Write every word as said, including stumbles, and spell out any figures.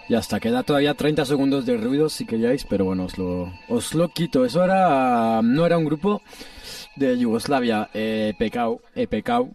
Ya está, queda todavía treinta segundos de ruido si queríais, pero bueno, os lo, os lo quito. Eso era, no era un grupo de Yugoslavia, eh, Pekau, eh, Pekau,